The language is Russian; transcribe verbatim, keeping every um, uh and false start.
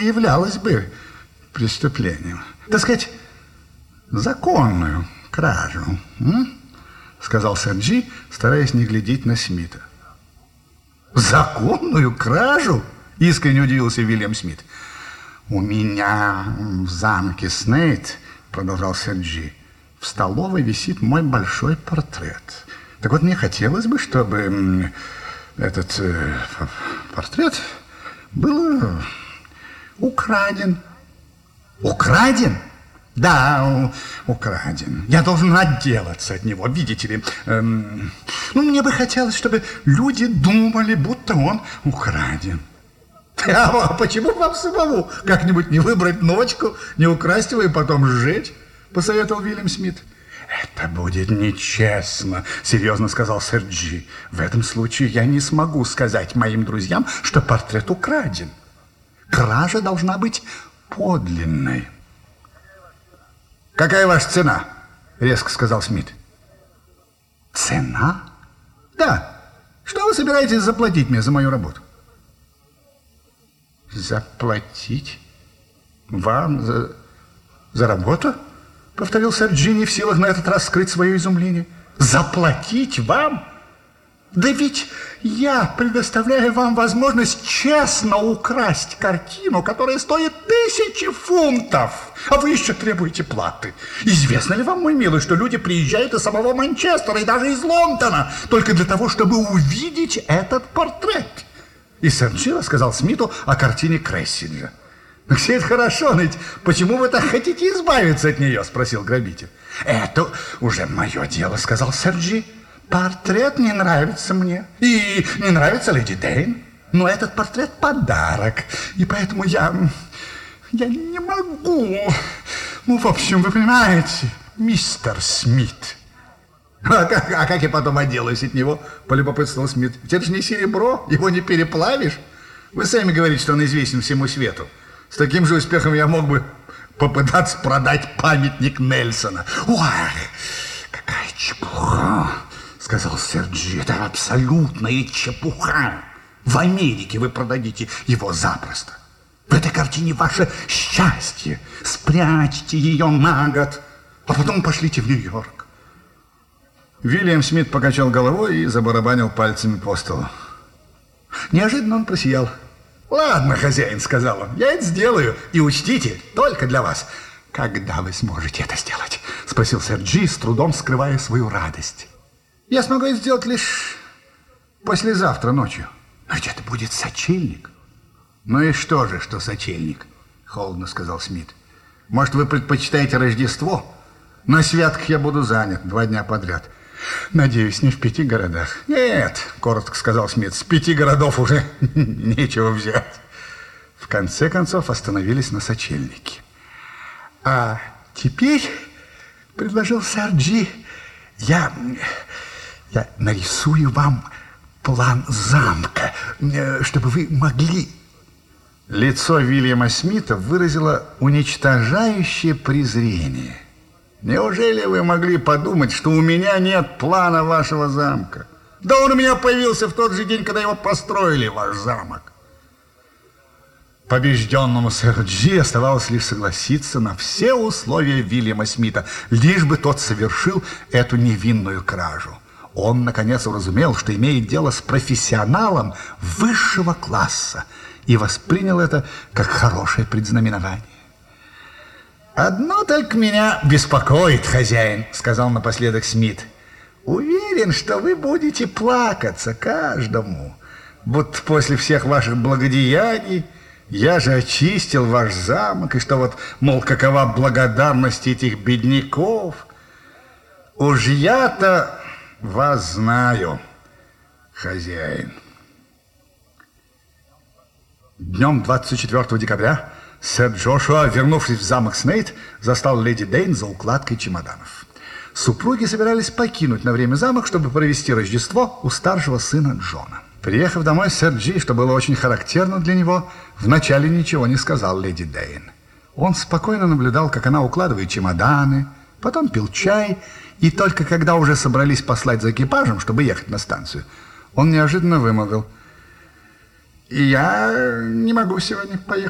не являлось бы преступлением. Так сказать, законную кражу, м? Сказал сэр Джи, стараясь не глядеть на Смита. Законную кражу? Искренне удивился Вильям Смит. У меня в замке Снейд, продолжал сэр Джи, в столовой висит мой большой портрет. Так вот, мне хотелось бы, чтобы этот э, портрет был украден. Украден? Да, украден. Я должен отделаться от него, видите ли. Эм, ну, мне бы хотелось, чтобы люди думали, будто он украден. А почему вам самому как-нибудь не выбрать ночку, не украсть его и потом сжечь? Посоветовал Вильям Смит. Это будет нечестно, серьезно сказал сэр Джи. В этом случае я не смогу сказать моим друзьям, что портрет украден. Кража должна быть подлинной. Какая ваша цена? Резко сказал Смит. Цена? Да. Что вы собираетесь заплатить мне за мою работу? Заплатить вам за, за работу? Повторил сэр Джи, не в силах на этот раз скрыть свое изумление. Заплатить вам? Да ведь я предоставляю вам возможность честно украсть картину, которая стоит тысячи фунтов, а вы еще требуете платы. Известно ли вам, мой милый, что люди приезжают из самого Манчестера и даже из Лондона только для того, чтобы увидеть этот портрет? И сэр Джи рассказал Смиту о картине Крессиджа. Ну, все это хорошо, но ведь почему вы так хотите избавиться от нее? Спросил грабитель. Это уже мое дело, сказал сэр Джи. Портрет не нравится мне. И не нравится леди Дейн. Но этот портрет подарок. И поэтому я... Я не могу. Ну, в общем, вы понимаете, мистер Смит. А как, а как я потом отделаюсь от него? Полюбопытствовал Смит. Это же не серебро, его не переплавишь. Вы сами говорите, что он известен всему свету. С таким же успехом я мог бы попытаться продать памятник Нельсона. Ой, какая чепуха, сказал сэр Джи. Это абсолютная чепуха. В Америке вы продадите его запросто. В этой картине ваше счастье. Спрячьте ее на год, а потом пошлите в Нью-Йорк. Вильям Смит покачал головой и забарабанил пальцами по столу. Неожиданно он просиял. «Ладно, хозяин», — сказал он, — «я это сделаю. И учтите, только для вас». «Когда вы сможете это сделать?» — спросил сэр Джи, с трудом скрывая свою радость. «Я смогу это сделать лишь послезавтра ночью». «Но ведь это будет сочельник». «Ну и что же, что сочельник?» — холодно сказал Смит. «Может, вы предпочитаете Рождество? На святках я буду занят два дня подряд». «Надеюсь, не в пяти городах». «Нет», — коротко сказал Смит, — «с пяти городов уже нечего взять». В конце концов остановились на сочельнике. «А теперь, — предложил сэр Джи, — я, я нарисую вам план замка, чтобы вы могли...» Лицо Вильяма Смита выразило уничтожающее презрение. «Неужели вы могли подумать, что у меня нет плана вашего замка? Да он у меня появился в тот же день, когда его построили, ваш замок». Побежденному сэр Джи оставалось лишь согласиться на все условия Вильяма Смита, лишь бы тот совершил эту невинную кражу. Он, наконец, уразумел, что имеет дело с профессионалом высшего класса, и воспринял это как хорошее предзнаменование. «Одно только меня беспокоит, хозяин», — сказал напоследок Смит. «Уверен, что вы будете плакаться каждому, будто после всех ваших благодеяний я же очистил ваш замок, и что вот, мол, какова благодарность этих бедняков. Уж я-то вас знаю, хозяин». Днем двадцать четвёртого декабря сэр Джошуа, вернувшись в замок Снейд, застал леди Дейн за укладкой чемоданов. Супруги собирались покинуть на время замок, чтобы провести Рождество у старшего сына Джона. Приехав домой, сэр Джи, что было очень характерно для него, вначале ничего не сказал леди Дейн. Он спокойно наблюдал, как она укладывает чемоданы, потом пил чай, и только когда уже собрались послать за экипажем, чтобы ехать на станцию, он неожиданно вымолвил: «Я не могу сегодня поехать.